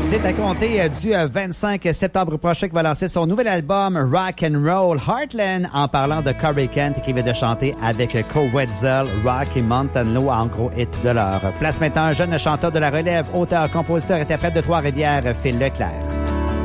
C'est à compter du 25 septembre prochain qu'il va lancer son nouvel album Rock and Roll Heartland en parlant de Corey Kent qui vient de chanter avec Cole Wetzel, Rock et Mountain Low en gros hit de l'heure. Place maintenant un jeune chanteur de la relève, auteur, compositeur, interprète de Trois-Rivières, Phil Leclerc.